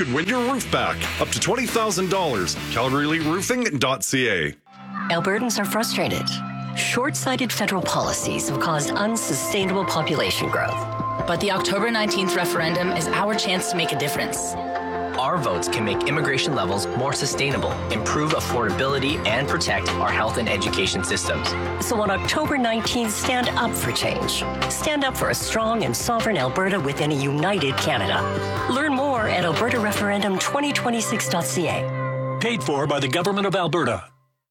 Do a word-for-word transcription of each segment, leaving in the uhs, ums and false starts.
could win your roof back. Up to twenty thousand dollars. Calgary Elite Roofing dot C A. Albertans are frustrated. Short-sighted federal policies have caused unsustainable population growth. But the October nineteenth referendum is our chance to make a difference. Our votes can make immigration levels more sustainable, improve affordability, and protect our health and education systems. So on October nineteenth, stand up for change. Stand up for a strong and sovereign Alberta within a united Canada. Learn more at alberta referendum twenty twenty-six dot C A. Paid for by the Government of Alberta.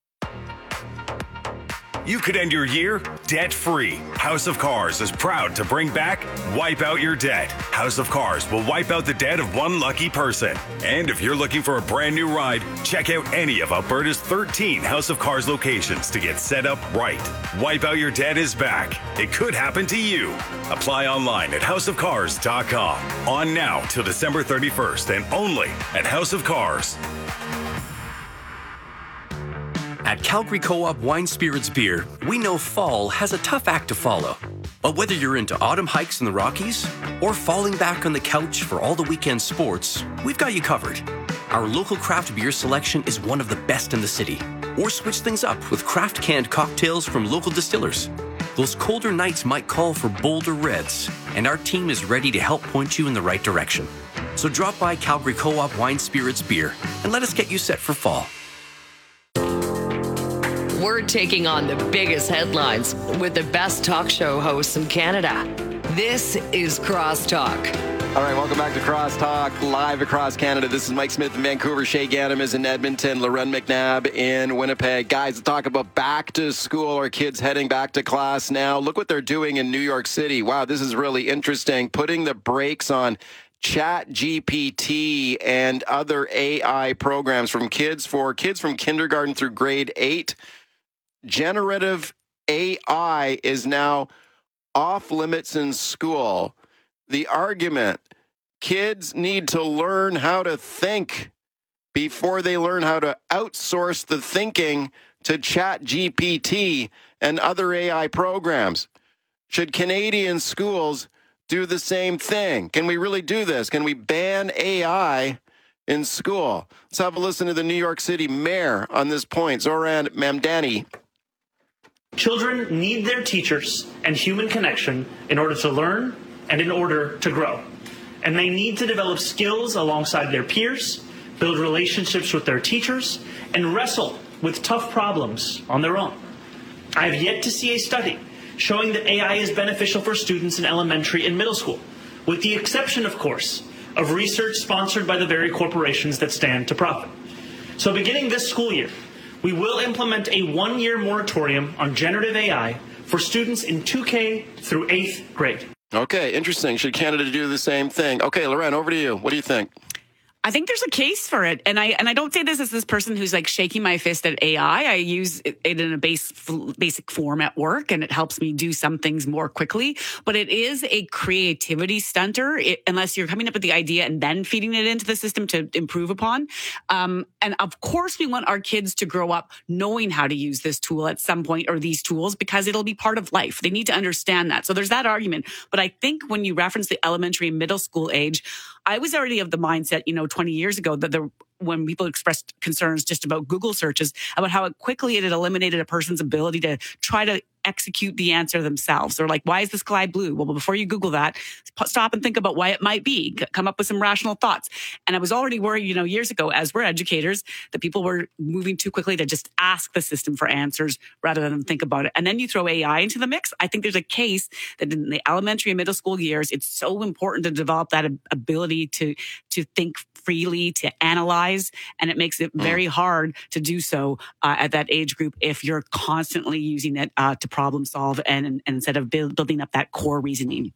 You could end your year debt-free. House of Cars is proud to bring back Wipe Out Your Debt. House of Cars will wipe out the debt of one lucky person. And if you're looking for a brand new ride, check out any of Alberta's thirteen House of Cars locations to get set up right. Wipe Out Your Debt is back. It could happen to you. Apply online at house of cars dot com. On now till December thirty-first and only at House of Cars. At Calgary Co-op Wine Spirits Beer, we know fall has a tough act to follow. But whether you're into autumn hikes in the Rockies or falling back on the couch for all the weekend sports, we've got you covered. Our local craft beer selection is one of the best in the city. Or switch things up with craft canned cocktails from local distillers. Those colder nights might call for bolder reds, and our team is ready to help point you in the right direction. So drop by Calgary Co-op Wine Spirits Beer and let us get you set for fall. We're taking on the biggest headlines with the best talk show hosts in Canada. This is Crosstalk. All right, welcome back to Crosstalk, live across Canada. This is Mike Smith in Vancouver, Shay Ganem is in Edmonton, Loren McNabb in Winnipeg. Guys, let's talk about back to school. Our kids heading back to class now. Look what they're doing in New York City. Wow, this is really interesting. Putting the brakes on Chat G P T and other A I programs from kids for kids from kindergarten through grade eight. Generative A I is now off limits in school. The argument, kids need to learn how to think before they learn how to outsource the thinking to Chat G P T and other A I programs. Should Canadian schools do the same thing? Can we really do this? Can we ban A I in school? Let's have a listen to the New York City mayor on this point, Zoran Mamdani. Children need their teachers and human connection in order to learn and in order to grow. And they need to develop skills alongside their peers, build relationships with their teachers, and wrestle with tough problems on their own. I have yet to see a study showing that A I is beneficial for students in elementary and middle school, with the exception, of course, of research sponsored by the very corporations that stand to profit. So beginning this school year, we will implement a one-year moratorium on generative A I for students in two K through eighth grade. Okay, interesting. Should Canada do the same thing? Okay, Loren, over to you. What do you think? I think there's a case for it. And I and I don't say this as this person who's like shaking my fist at A I. I use it in a base, basic form at work, and it helps me do some things more quickly. But it is a creativity stunter, it, unless you're coming up with the idea and then feeding it into the system to improve upon. Um, and of course, we want our kids to grow up knowing how to use this tool at some point, or these tools, because it'll be part of life. They need to understand that. So there's that argument. But I think when you reference the elementary and middle school age, I was already of the mindset, you know, twenty years ago that the when people expressed concerns just about Google searches, about how it quickly it had eliminated a person's ability to try to execute the answer themselves. Or like, why is the sky blue? Well, before you Google that, stop and think about why it might be. Come up with some rational thoughts. And I was already worried, you know, years ago, as we're educators, that people were moving too quickly to just ask the system for answers rather than think about it. And then you throw A I into the mix. I think there's a case that in the elementary and middle school years, it's so important to develop that ability to, to think freely, to analyze, and it makes it very hard to do so uh, at that age group if you're constantly using it uh, to problem solve and, and instead of build, building up that core reasoning.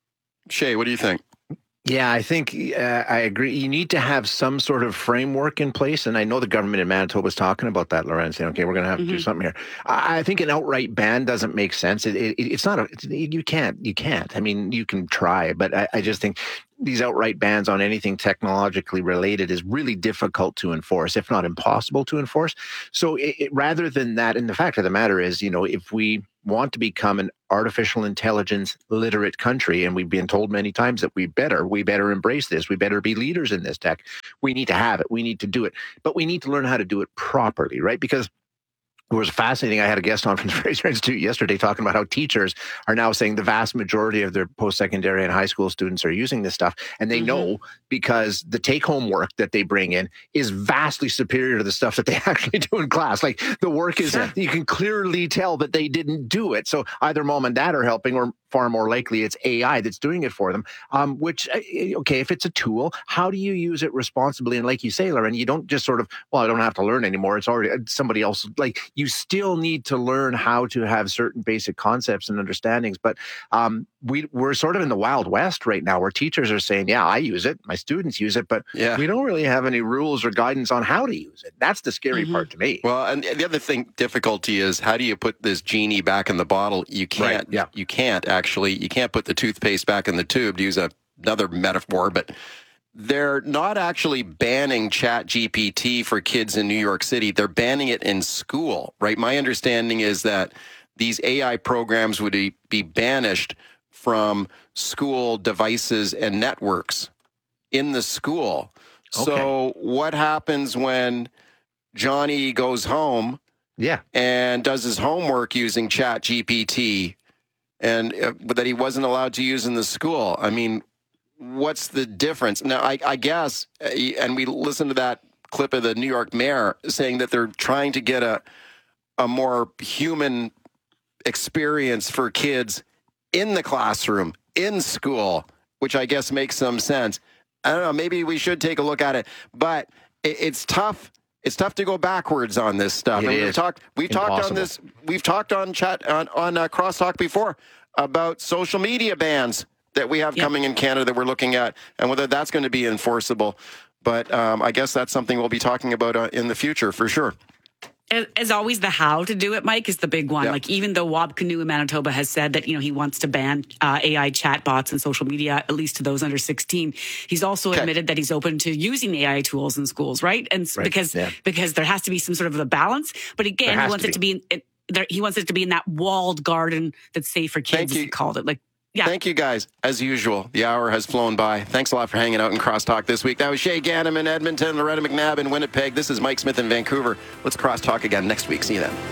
Shay, what do you think? Yeah, I think uh, I agree. You need to have some sort of framework in place. And I know the government in Manitoba was talking about that, Loren, saying, okay, we're going to have to mm-hmm. do something here. I, I think an outright ban doesn't make sense. It, it, it's not, a, it's, you can't, you can't. I mean, you can try, but I, I just think these outright bans on anything technologically related is really difficult to enforce, if not impossible to enforce. So it, it, rather than that, and the fact of the matter is, you know, if we want to become an artificial intelligence literate country, and we've been told many times that we better, we better embrace this. We better be leaders in this tech. We need to have it. We need to do it. But we need to learn how to do it properly, right? Because it was fascinating. I had a guest on from the Fraser Institute yesterday talking about how teachers are now saying the vast majority of their post-secondary and high school students are using this stuff. And they mm-hmm. know because the take-home work that they bring in is vastly superior to the stuff that they actually do in class. Like the work is, sure. you can clearly tell that they didn't do it. So either mom and dad are helping, or far more likely it's A I that's doing it for them. Um, which, okay, if it's a tool, how do you use it responsibly? And like you say, Lauren, you don't just sort of, well, I don't have to learn anymore. It's already somebody else. Like you still need to learn how to have certain basic concepts and understandings. But um, we, we're sort of in the Wild West right now where teachers are saying, yeah, I use it. My students use it. But yeah. we don't really have any rules or guidance on how to use it. That's the scary mm-hmm. part to me. Well, and the other thing, difficulty is how do you put this genie back in the bottle? You can't. Right. Yeah. You can't actually. You can't put the toothpaste back in the tube, to use a, another metaphor, but they're not actually banning Chat G P T for kids in New York City. They're banning it in school, right? My understanding is that these A I programs would be banished from school devices and networks in the school. Okay. So what happens when Johnny goes home yeah. and does his homework using Chat G P T and uh, that he wasn't allowed to use in the school? I mean, what's the difference? Now, I, I guess, uh, and we listened to that clip of the New York mayor saying that they're trying to get a a more human experience for kids in the classroom, in school, which I guess makes some sense. I don't know, maybe we should take a look at it, but it, it's tough. It's tough to go backwards on this stuff. It and is we've talked, we've impossible. talked on this, we've talked on chat on, on uh, Crosstalk before about social media bans that we have yeah. coming in Canada that we're looking at, and whether that's going to be enforceable. But um, I guess that's something we'll be talking about uh, in the future for sure. As always, the how to do it, Mike, is the big one. Yeah. Like even though Wab Kinew in Manitoba has said that, you know, he wants to ban uh, A I chatbots and social media, at least to those under sixteen, he's also okay. admitted that he's open to using A I tools in schools, right? And right. because yeah. because there has to be some sort of a balance. But again, he wants it to be in, it, there, he wants it to be in that walled garden that's safe for kids, as he called it. Like. Yeah. Thank you, guys. As usual, the hour has flown by. Thanks a lot for hanging out in Crosstalk this week. That was Shay Ganem in Edmonton, Loretta McNabb in Winnipeg. This is Mike Smith in Vancouver. Let's Crosstalk again next week. See you then.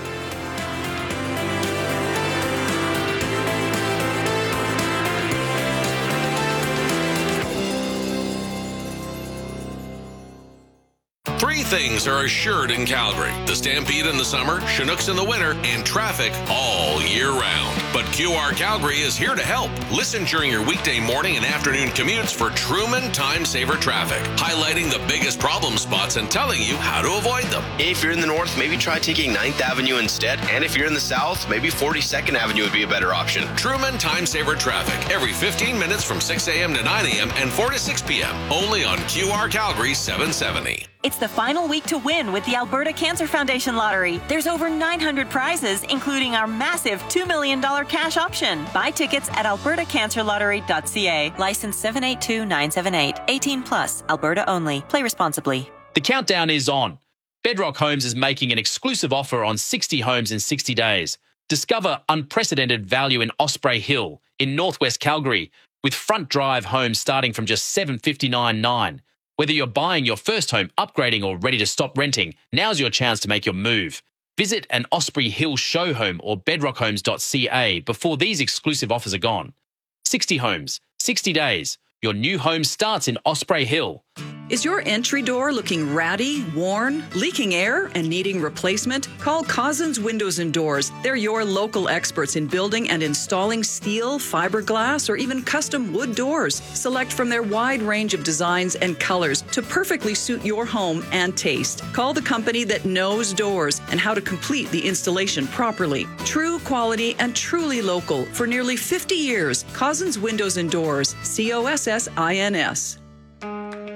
Three things are assured in Calgary: the Stampede in the summer, Chinooks in the winter, and traffic all year round. But Q R Calgary is here to help. Listen during your weekday morning and afternoon commutes for Truman Time Saver Traffic, highlighting the biggest problem spots and telling you how to avoid them. If you're in the north, maybe try taking ninth Avenue instead. And if you're in the south, maybe forty-second Avenue would be a better option. Truman Time Saver Traffic, every fifteen minutes from six a.m. to nine a.m. and four to six p.m. Only on Q R Calgary seven seventy. It's the final week to win with the Alberta Cancer Foundation Lottery. There's over nine hundred prizes, including our massive two million dollars cash option. Buy tickets at alberta cancer lottery dot c a. License seven eight two nine seven eight. eighteen plus. Alberta only. Play responsibly. The countdown is on. Bedrock Homes is making an exclusive offer on sixty homes in sixty days. Discover unprecedented value in Osprey Hill in northwest Calgary, with front drive homes starting from just seven hundred fifty-nine dollars and ninety cents. Whether you're buying your first home, upgrading, or ready to stop renting, now's your chance to make your move. Visit an Osprey Hill show home or bedrock homes dot c a before these exclusive offers are gone. sixty homes, sixty days. Your new home starts in Osprey Hill. Is your entry door looking ratty, worn, leaking air, and needing replacement? Call Cousins Windows and Doors. They're your local experts in building and installing steel, fiberglass, or even custom wood doors. Select from their wide range of designs and colors to perfectly suit your home and taste. Call the company that knows doors and how to complete the installation properly. True quality and truly local for nearly fifty years. Cousins Windows and Doors. C O S S I N S.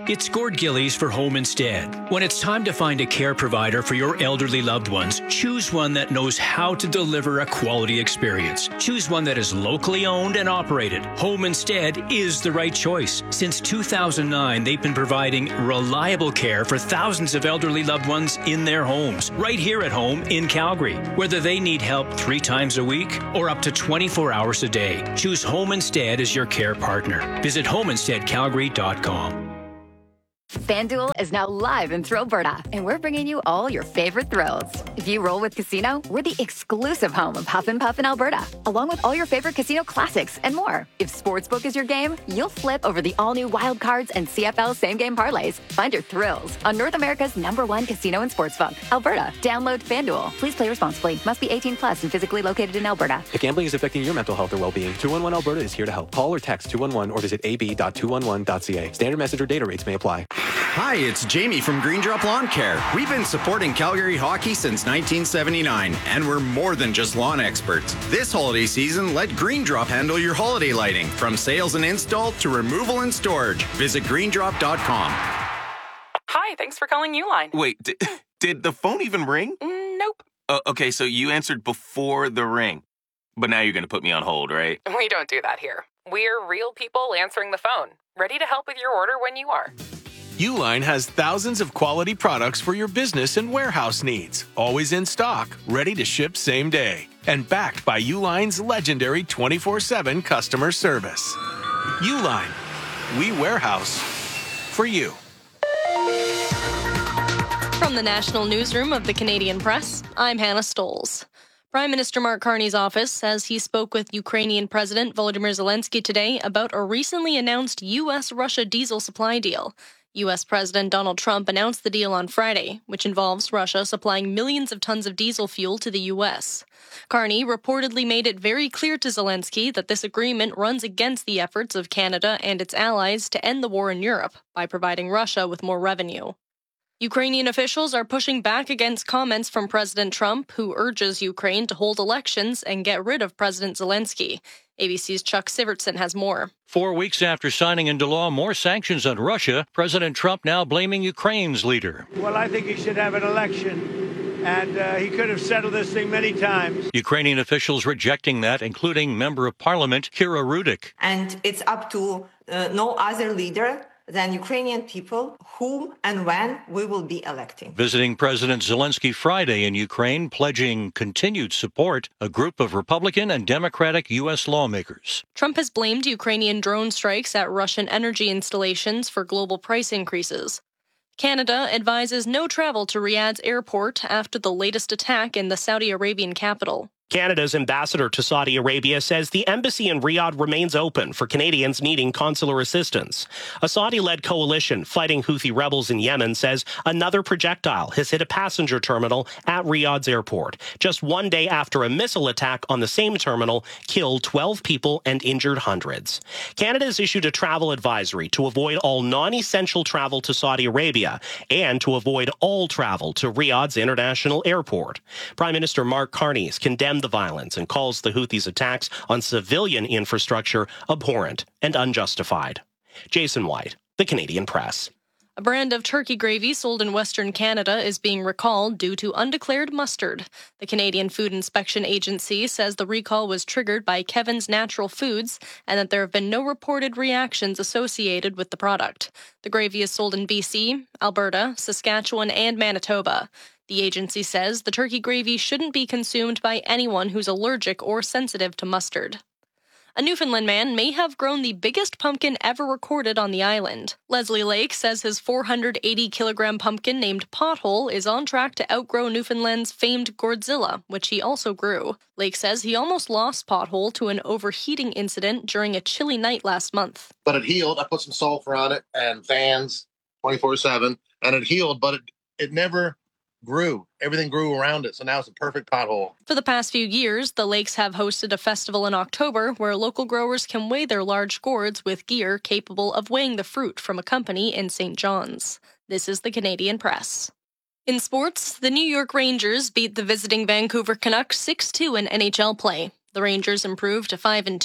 It's Gord Gillies for Home Instead. When it's time to find a care provider for your elderly loved ones, choose one that knows how to deliver a quality experience. Choose one that is locally owned and operated. Home Instead is the right choice. Since two thousand nine, they've been providing reliable care for thousands of elderly loved ones in their homes, right here at home in Calgary. Whether they need help three times a week or up to twenty-four hours a day, choose Home Instead as your care partner. Visit home instead calgary dot com. FanDuel is now live in Thrillberta, and we're bringing you all your favorite thrills. If you roll with Casino, we're the exclusive home of Huff and Puff in Alberta, along with all your favorite casino classics and more. If Sportsbook is your game, you'll flip over the all-new Wild Cards and C F L same-game parlays. Find your thrills on North America's number one casino and sportsbook, Alberta. Download FanDuel. Please play responsibly. Must be eighteen plus and physically located in Alberta. If gambling is affecting your mental health or well-being, two one one Alberta is here to help. Call or text two one one or visit a b dot two one one dot c a. Standard message or data rates may apply. Hi, it's Jamie from Green Drop Lawn Care. We've been supporting Calgary hockey since nineteen seventy-nine, and we're more than just lawn experts. This holiday season, let Green Drop handle your holiday lighting, from sales and install to removal and storage. Visit green drop dot com. Hi, thanks for calling Uline. Wait, did, did the phone even ring? Mm, nope. Uh, okay, so you answered before the ring. But now you're going to put me on hold, right? We don't do that here. We're real people answering the phone, ready to help with your order when you are. Uline has thousands of quality products for your business and warehouse needs, always in stock, ready to ship same day, and backed by Uline's legendary twenty-four seven customer service. Uline, we warehouse for you. From the National Newsroom of the Canadian Press, I'm Hannah Stoles. Prime Minister Mark Carney's office says he spoke with Ukrainian President Volodymyr Zelensky today about a recently announced U S Russia diesel supply deal. U S President Donald Trump announced the deal on Friday, which involves Russia supplying millions of tons of diesel fuel to the U S. Carney reportedly made it very clear to Zelensky that this agreement runs against the efforts of Canada and its allies to end the war in Europe by providing Russia with more revenue. Ukrainian officials are pushing back against comments from President Trump, who urges Ukraine to hold elections and get rid of President Zelensky. A B C's Chuck Sivertson has more. Four weeks after signing into law more sanctions on Russia, President Trump now blaming Ukraine's leader. Well, I think he should have an election, and uh, he could have settled this thing many times. Ukrainian officials rejecting that, including Member of Parliament Kira Rudik. And it's up to uh, no other leader than Ukrainian people whom and when we will be electing. Visiting President Zelensky Friday in Ukraine, pledging continued support, a group of Republican and Democratic U S lawmakers. Trump has blamed Ukrainian drone strikes at Russian energy installations for global price increases. Canada advises no travel to Riyadh's airport after the latest attack in the Saudi Arabian capital. Canada's ambassador to Saudi Arabia says the embassy in Riyadh remains open for Canadians needing consular assistance. A Saudi-led coalition fighting Houthi rebels in Yemen says another projectile has hit a passenger terminal at Riyadh's airport, just one day after a missile attack on the same terminal killed twelve people and injured hundreds. Canada has issued a travel advisory to avoid all non-essential travel to Saudi Arabia and to avoid all travel to Riyadh's international airport. Prime Minister Mark Carney has condemned the violence and calls the Houthis' attacks on civilian infrastructure abhorrent and unjustified. Jason White, The Canadian Press. A brand of turkey gravy sold in Western Canada is being recalled due to undeclared mustard. The Canadian Food Inspection Agency says the recall was triggered by Kevin's Natural Foods and that there have been no reported reactions associated with the product. The gravy is sold in B C, Alberta, Saskatchewan, and Manitoba. The agency says the turkey gravy shouldn't be consumed by anyone who's allergic or sensitive to mustard. A Newfoundland man may have grown the biggest pumpkin ever recorded on the island. Leslie Lake says his four hundred eighty kilogram pumpkin named Pothole is on track to outgrow Newfoundland's famed Gourdzilla, which he also grew. Lake says he almost lost Pothole to an overheating incident during a chilly night last month. But it healed. I put some sulfur on it and fans twenty-four seven, and it healed, but it, it never grew. Everything grew around it, so now it's a perfect pothole. For the past few years, the Lakes have hosted a festival in October where local growers can weigh their large gourds with gear capable of weighing the fruit from a company in Saint John's. This is the Canadian Press. In sports, the New York Rangers beat the visiting Vancouver Canucks six two in N H L play. The Rangers improved to five and two.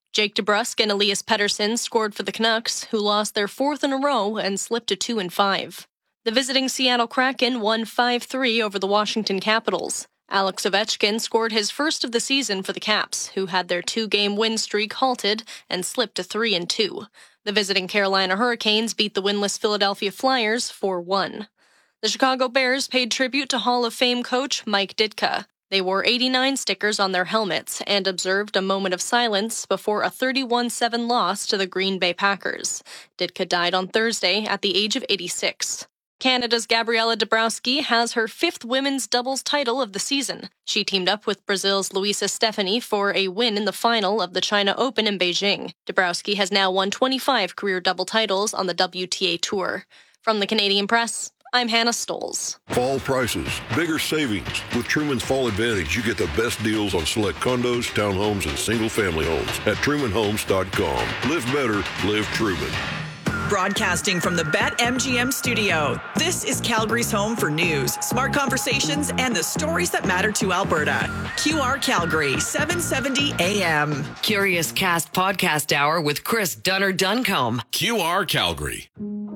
Jake DeBrusk and Elias Pettersson scored for the Canucks, who lost their fourth in a row and slipped to two and five. The visiting Seattle Kraken won five three over the Washington Capitals. Alex Ovechkin scored his first of the season for the Caps, who had their two-game win streak halted and slipped to three and two. The visiting Carolina Hurricanes beat the winless Philadelphia Flyers four one. The Chicago Bears paid tribute to Hall of Fame coach Mike Ditka. They wore eighty-nine stickers on their helmets and observed a moment of silence before a thirty-one seven loss to the Green Bay Packers. Ditka died on Thursday at the age of eighty-six. Canada's Gabriela Dabrowski has her fifth women's doubles title of the season. She teamed up with Brazil's Luisa Stefani for a win in the final of the China Open in Beijing. Dabrowski has now won twenty-five career double titles on the W T A Tour. From the Canadian Press, I'm Hannah Stoles. Fall prices, bigger savings. With Truman's Fall Advantage, you get the best deals on select condos, townhomes, and single-family homes at truman homes dot com. Live better, live Truman. Broadcasting from the BetMGM studio, this is Calgary's home for news, smart conversations, and the stories that matter to Alberta. Q R Calgary, seven seventy A M. Curious Cast Podcast Hour with Chris Dunner-Duncombe. Q R Calgary.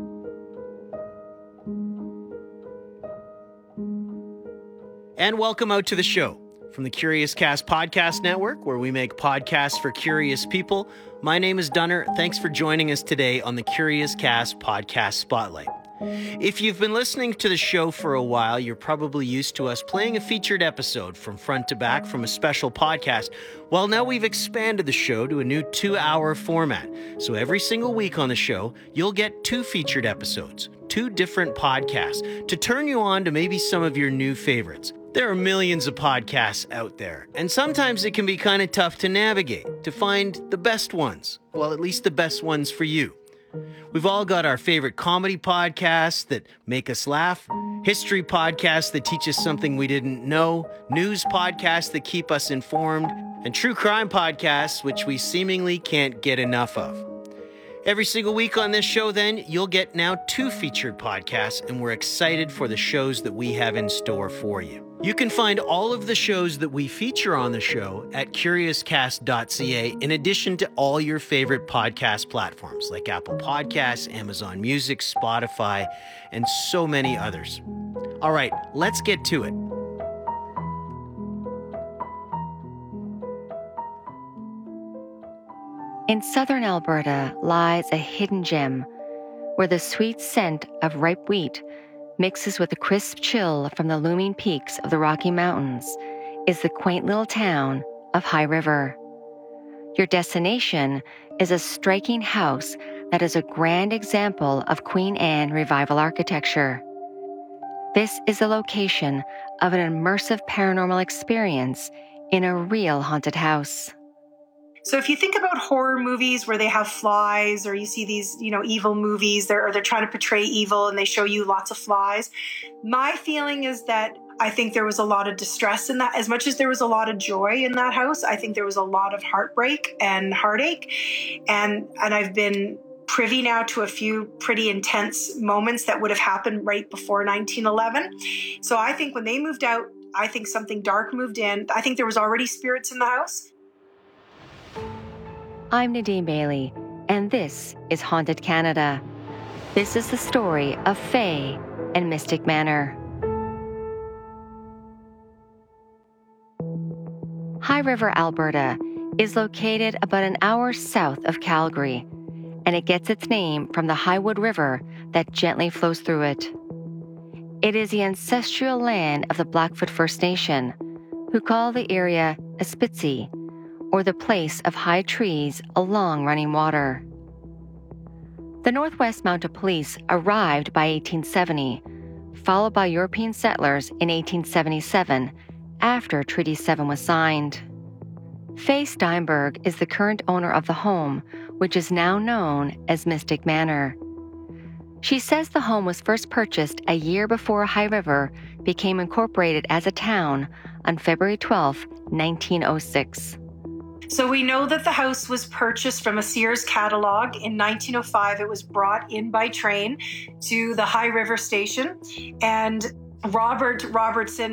And welcome out to the show from the Curious Cast Podcast Network, where we make podcasts for curious people. My name is Dunner. Thanks for joining us today on the Curious Cast Podcast Spotlight. If you've been listening to the show for a while, you're probably used to us playing a featured episode from front to back from a special podcast. Well, now we've expanded the show to a new two-hour format. So every single week on the show, you'll get two featured episodes, two different podcasts, to turn you on to maybe some of your new favorites. There are millions of podcasts out there, and sometimes it can be kind of tough to navigate, to find the best ones. Well, at least the best ones for you. We've all got our favorite comedy podcasts that make us laugh, history podcasts that teach us something we didn't know, news podcasts that keep us informed, and true crime podcasts which we seemingly can't get enough of. Every single week on this show, then, you'll get now two featured podcasts, and we're excited for the shows that we have in store for you. You can find all of the shows that we feature on the show at curious cast dot c a, in addition to all your favorite podcast platforms like Apple Podcasts, Amazon Music, Spotify, and so many others. All right, let's get to it. In southern Alberta lies a hidden gem where the sweet scent of ripe wheat mixes with the crisp chill from the looming peaks of the Rocky Mountains is the quaint little town of High River. Your destination is a striking house that is a grand example of Queen Anne revival architecture. This is the location of an immersive paranormal experience in a real haunted house. So if you think about horror movies where they have flies, or you see these, you know, evil movies, they're, or they're trying to portray evil and they show you lots of flies, my feeling is that I think there was a lot of distress in that. As much as there was a lot of joy in that house, I think there was a lot of heartbreak and heartache. And, and I've been privy now to a few pretty intense moments that would have happened right before nineteen eleven. So I think when they moved out, I think something dark moved in. I think there was already spirits in the house. I'm Nadine Bailey, and this is Haunted Canada. This is the story of Fae and Mystic Manor. High River, Alberta, is located about an hour south of Calgary, and it gets its name from the Highwood River that gently flows through it. It is the ancestral land of the Blackfoot First Nation, who call the area Espitzi, or the place of high trees along running water. The Northwest Mounted Police arrived by eighteen seventy, followed by European settlers in eighteen seventy-seven, after Treaty seven was signed. Faye Steinberg is the current owner of the home, which is now known as Mystic Manor. She says the home was first purchased a year before High River became incorporated as a town on February twelfth, nineteen oh six. So we know that the house was purchased from a Sears catalog. In nineteen oh five, it was brought in by train to the High River Station. And Robert Robertson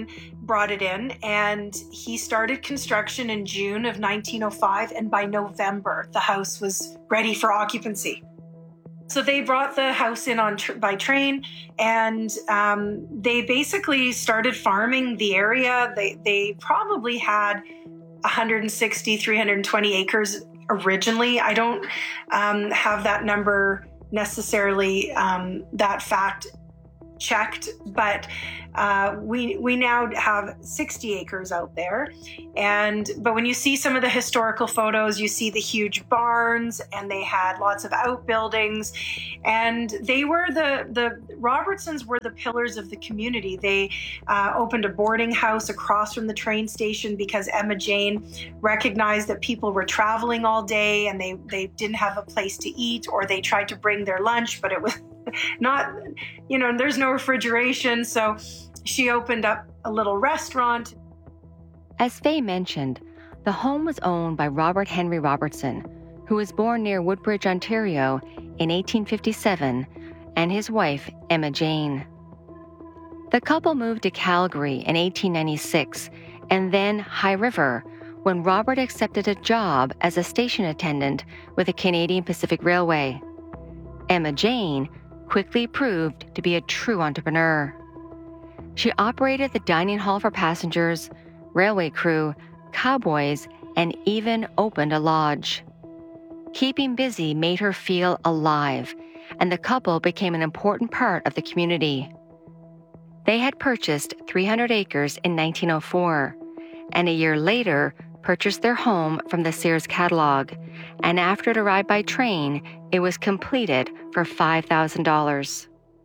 brought it in, and he started construction in June of nineteen oh five, and by November, the house was ready for occupancy. So they brought the house in on tr- by train, and um, they basically started farming the area. They they probably had one hundred sixty, three hundred twenty acres originally. I don't um, have that number necessarily, um, that fact checked, but uh, we we now have sixty acres out there. And but when you see some of the historical photos, you see the huge barns, and they had lots of outbuildings, and they were the the Robertsons were the pillars of the community. They uh, opened a boarding house across from the train station because Emma Jane recognized that people were traveling all day and they they didn't have a place to eat, or they tried to bring their lunch, but it was not, you know, there's no refrigeration. So she opened up a little restaurant. As Faye mentioned, the home was owned by Robert Henry Robertson, who was born near Woodbridge, Ontario in eighteen fifty-seven, and his wife, Emma Jane. The couple moved to Calgary in eighteen ninety-six and then High River when Robert accepted a job as a station attendant with the Canadian Pacific Railway. Emma Jane quickly proved to be a true entrepreneur. She operated the dining hall for passengers, railway crew, cowboys, and even opened a lodge. Keeping busy made her feel alive, and the couple became an important part of the community. They had purchased three hundred acres in nineteen oh four, and a year later purchased their home from the Sears catalog, and after it arrived by train, it was completed for five thousand dollars.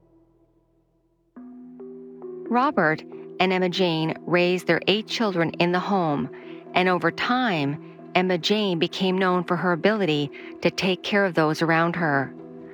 Robert and Emma Jane raised their eight children in the home, and over time, Emma Jane became known for her ability to take care of those around her.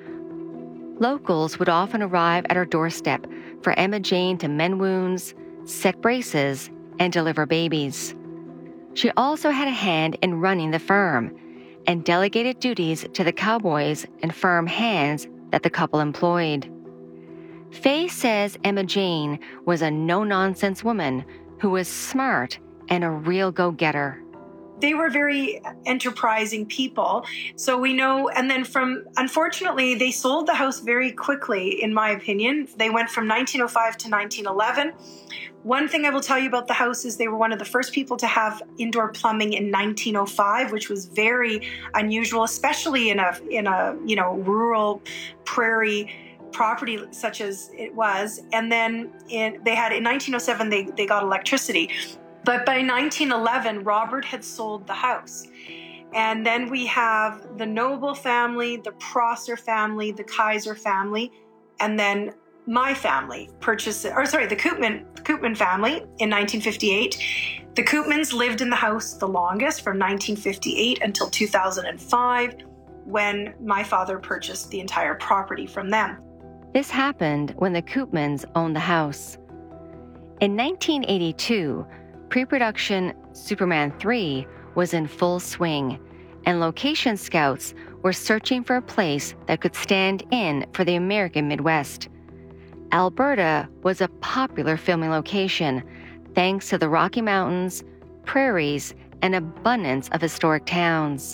Locals would often arrive at her doorstep for Emma Jane to mend wounds, set braces, and deliver babies. She also had a hand in running the firm and delegated duties to the cowboys and firm hands that the couple employed. Faye says Emma Jane was a no-nonsense woman who was smart and a real go-getter. They were very enterprising people. So we know, and then from, unfortunately, they sold the house very quickly, in my opinion. They went from nineteen oh five to nineteen eleven. One thing I will tell you about the house is they were one of the first people to have indoor plumbing in nineteen oh five, which was very unusual, especially in a, in a, you know, rural prairie property such as it was. And then in, they had, in nineteen oh seven, they, they got electricity. But by nineteen eleven, Robert had sold the house. And then we have the Noble family, the Prosser family, the Kaiser family, and then my family purchased, or sorry, the Koopman, the Koopman family in nineteen fifty-eight. The Koopmans lived in the house the longest, from nineteen fifty-eight until two thousand five, when my father purchased the entire property from them. This happened when the Koopmans owned the house. In nineteen eighty-two, pre-production Superman three was in full swing, and location scouts were searching for a place that could stand in for the American Midwest. Alberta was a popular filming location, thanks to the Rocky Mountains, prairies, and abundance of historic towns.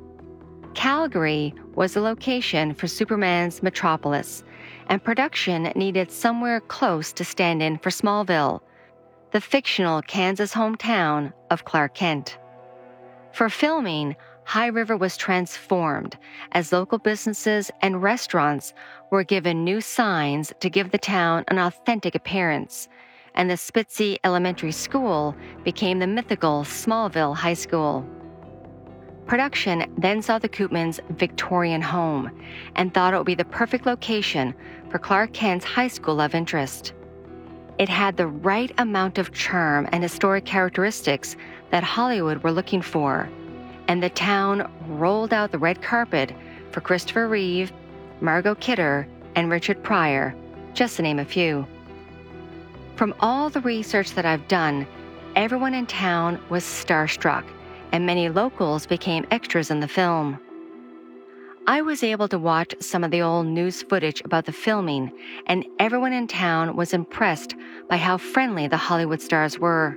Calgary was the location for Superman's metropolis, and production needed somewhere close to stand in for Smallville, the fictional Kansas hometown of Clark Kent. For filming, High River was transformed as local businesses and restaurants were given new signs to give the town an authentic appearance, and the Spitzy Elementary School became the mythical Smallville High School. Production then saw the Koopmans' Victorian home and thought it would be the perfect location for Clark Kent's high school love interest. It had the right amount of charm and historic characteristics that Hollywood were looking for, and the town rolled out the red carpet for Christopher Reeve, Margot Kidder, and Richard Pryor, just to name a few. From all the research that I've done, everyone in town was starstruck, and many locals became extras in the film. I was able to watch some of the old news footage about the filming, and everyone in town was impressed by how friendly the Hollywood stars were.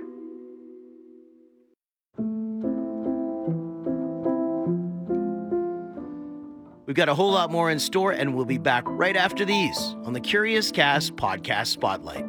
We've got a whole lot more in store, and we'll be back right after these on the Curious Cast Podcast Spotlight.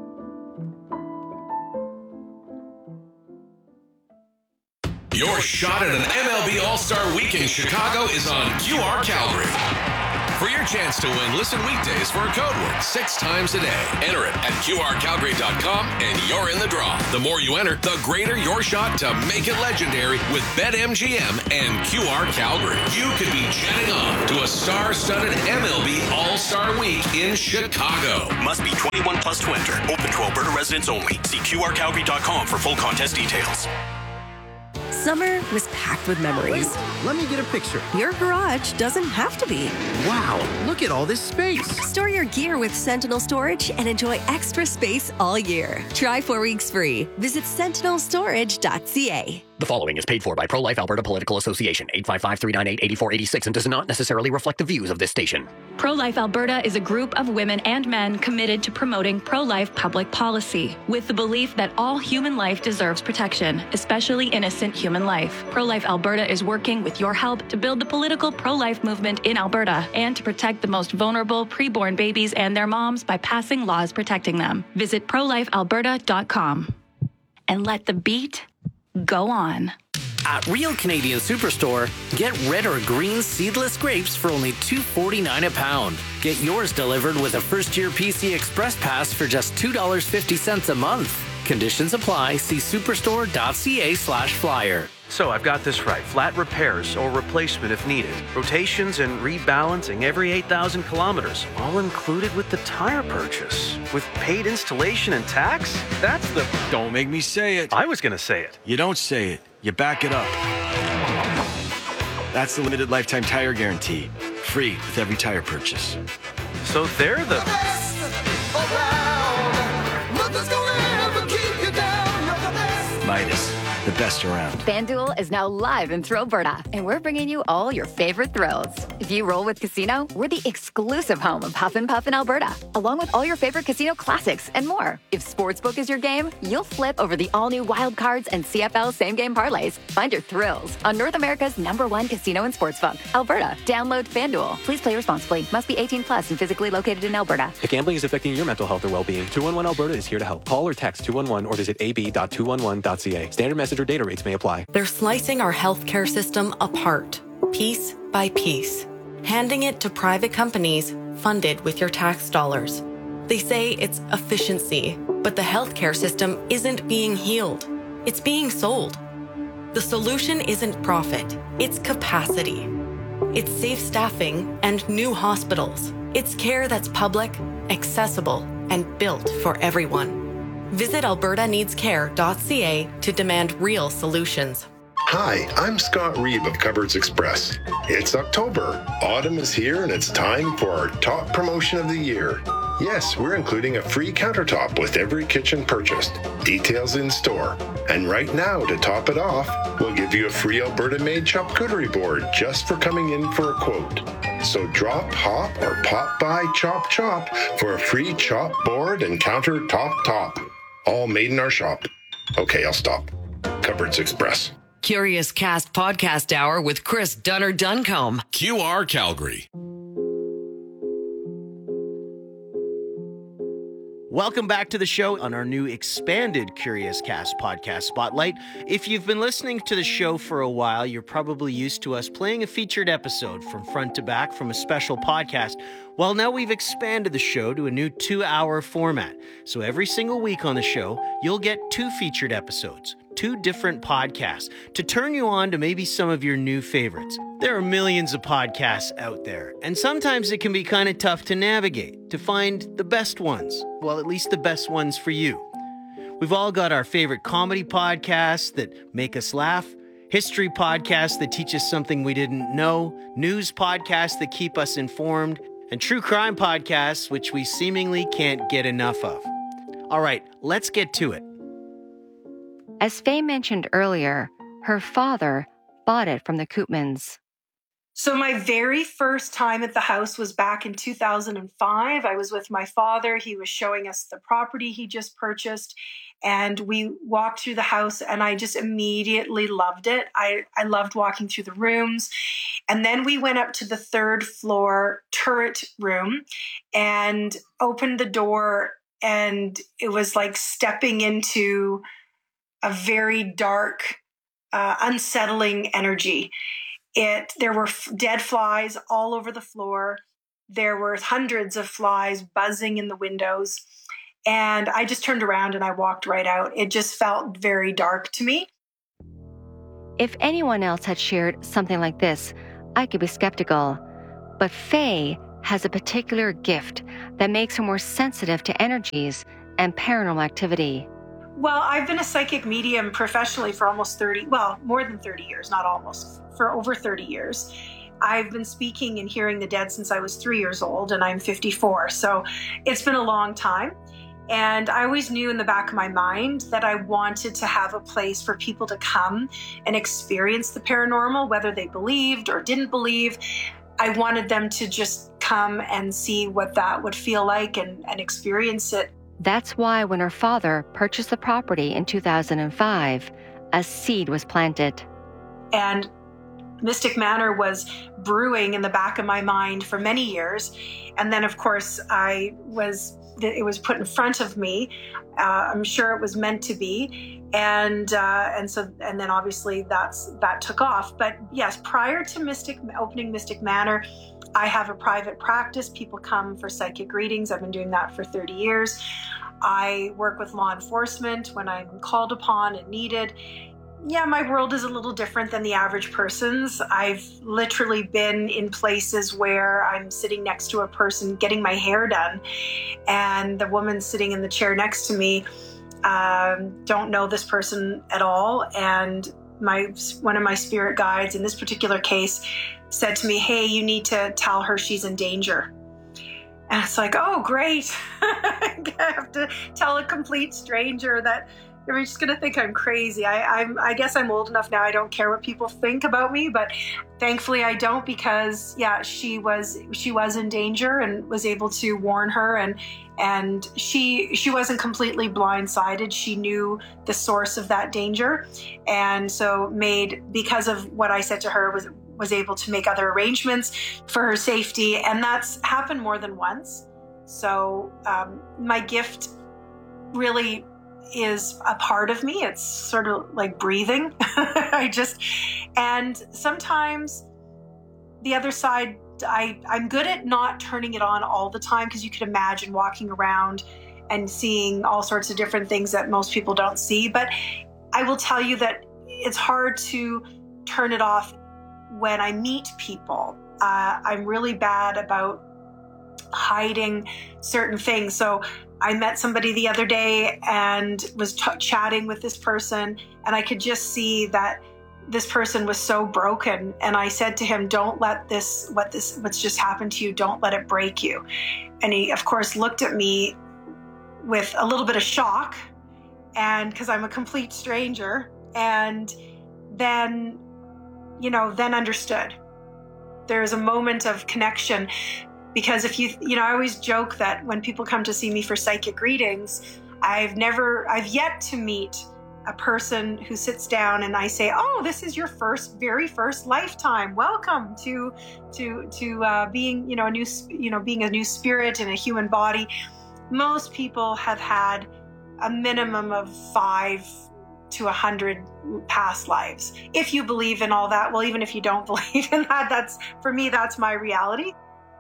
Your shot at an M L B All-Star Week in Chicago is on Q R Calgary. For your chance to win, listen weekdays for a code word six times a day. Enter it at Q R Calgary dot com and you're in the draw. The more you enter, the greater your shot to make it legendary with BetMGM and Q R Calgary. You could be jetting on to a star-studded M L B All-Star Week in Chicago. Must be twenty-one plus to enter. Open to Alberta residents only. See Q R Calgary dot com for full contest details. Summer was packed with memories. Wait, let me get a picture. Your garage doesn't have to be. Wow, look at all this space. Store your gear with Sentinel Storage and enjoy extra space all year. Try four weeks free. Visit sentinel storage dot c a. The following is paid for by Pro-Life Alberta Political Association, eight five five, three nine eight, eight four eight six, and does not necessarily reflect the views of this station. Pro-Life Alberta is a group of women and men committed to promoting pro-life public policy, with the belief that all human life deserves protection, especially innocent human life. Pro-Life Alberta is working with your help to build the political pro-life movement in Alberta and to protect the most vulnerable preborn babies and their moms by passing laws protecting them. Visit pro life alberta dot com and let the beat go on. At Real Canadian Superstore, get red or green seedless grapes for only two dollars and forty-nine cents a pound. Get yours delivered with a first-year P C Express Pass for just two dollars and fifty cents a month. Conditions apply. See superstore dot c a slash flyer. So I've got this right. Flat repairs or replacement if needed. Rotations and rebalancing every eight thousand kilometers. All included with the tire purchase. With paid installation and tax? That's the... Don't make me say it. I was going to say it. You don't say it. You back it up. That's the limited lifetime tire guarantee. Free with every tire purchase. So they're the... Midas. The best around. FanDuel is now live in Thrillberta, and we're bringing you all your favorite thrills. If you roll with Casino, we're the exclusive home of Huff and Puff in Alberta, along with all your favorite casino classics and more. If Sportsbook is your game, you'll flip over the all-new Wild Cards and C F L same-game parlays. Find your thrills on North America's number one casino and sportsbook, Alberta. Download FanDuel. Please play responsibly. Must be eighteen plus and physically located in Alberta. If gambling is affecting your mental health or well-being, two one one Alberta is here to help. Call or text two one one or visit a b dot two one one dot c a. Standard message or data rates may apply. They're slicing our healthcare system apart, piece by piece, handing it to private companies funded with your tax dollars. They say it's efficiency, but the healthcare system isn't being healed. It's being sold. The solution isn't profit, it's capacity. It's safe staffing and new hospitals. It's care that's public, accessible, and built for everyone. Visit alberta needs care dot c a to demand real solutions. Hi, I'm Scott Reeve of Cupboards Express. It's October. Autumn is here and it's time for our top promotion of the year. Yes, we're including a free countertop with every kitchen purchased. Details in store. And right now, to top it off, we'll give you a free Alberta-made charcuterie board just for coming in for a quote. So drop, hop, or pop by Chop Chop for a free chop board and countertop top. All made in our shop. Okay, I'll stop. Cupboards Express. Curious Cast Podcast Hour with Chris Dunner Duncombe. Q R Calgary. Welcome back to the show on our new expanded Curious Cast Podcast Spotlight. If you've been listening to the show for a while, you're probably used to us playing a featured episode from front to back from a special podcast. Well, now we've expanded the show to a new two-hour format. So every single week on the show, you'll get two featured episodes, two different podcasts, to turn you on to maybe some of your new favorites. There are millions of podcasts out there, and sometimes it can be kind of tough to navigate, to find the best ones. Well, at least the best ones for you. We've all got our favorite comedy podcasts that make us laugh, history podcasts that teach us something we didn't know, news podcasts that keep us informed, and true crime podcasts, which we seemingly can't get enough of. All right, let's get to it. As Faye mentioned earlier, her father bought it from the Koopmans. So my very first time at the house was back in two thousand five. I was with my father. He was showing us the property he just purchased, and we walked through the house, and I just immediately loved it. I, I loved walking through the rooms. And then we went up to the third floor turret room and opened the door, and it was like stepping into a very dark, uh, unsettling energy. It there were f- dead flies all over the floor. There were hundreds of flies buzzing in the windows. And I just turned around and I walked right out. It just felt very dark to me. If anyone else had shared something like this, I could be skeptical. But Faye has a particular gift that makes her more sensitive to energies and paranormal activity. Well, I've been a psychic medium professionally for almost thirty, well, more than thirty years, not almost, for over thirty years. I've been speaking and hearing the dead since I was three years old, and I'm fifty-four. So it's been a long time. And I always knew in the back of my mind that I wanted to have a place for people to come and experience the paranormal, whether they believed or didn't believe. I wanted them to just come and see what that would feel like and, and experience it. That's why when her father purchased the property in two thousand five, a seed was planted. And Mystic Manor was brewing in the back of my mind for many years. And then, of course, I was it was put in front of me. Uh, I'm sure it was meant to be. And uh, and so and then obviously that's that took off. But yes, prior to Mystic opening Mystic Manor, I have a private practice. People come for psychic readings. I've been doing that for thirty years. I work with law enforcement when I'm called upon and needed. Yeah, my world is a little different than the average person's. I've literally been in places where I'm sitting next to a person getting my hair done, and the woman sitting in the chair next to me um, don't know this person at all. And my one of my spirit guides in this particular case said to me, "Hey, you need to tell her she's in danger." And it's like, oh, great. I have to tell a complete stranger that they're just going to think I'm crazy. I, I'm, I guess I'm old enough now. I don't care what people think about me, but thankfully I don't, because yeah, she was, she was in danger and was able to warn her. And, and she, she wasn't completely blindsided. She knew the source of that danger. And so made, because of what I said to her, was, was able to make other arrangements for her safety. And that's happened more than once. So um, my gift really is a part of me. It's sort of like breathing. I just, and sometimes the other side, I, I'm good at not turning it on all the time, because you could imagine walking around and seeing all sorts of different things that most people don't see. But I will tell you that it's hard to turn it off when I meet people. Uh, I'm really bad about hiding certain things. So I met somebody the other day and was t- chatting with this person, and I could just see that this person was so broken. And I said to him, don't let this, what this, what's just happened to you, don't let it break you. And he, of course, looked at me with a little bit of shock, and because I'm a complete stranger, and then, you know, then understood. There's a moment of connection. Because if you, you know, I always joke that when people come to see me for psychic readings, I've never, I've yet to meet a person who sits down and I say, oh, this is your first, very first lifetime. Welcome to, to, to uh, being, you know, a new, you know, being a new spirit in a human body. Most people have had a minimum of five to a hundred past lives. If you believe in all that, well, even if you don't believe in that, that's, for me, that's my reality.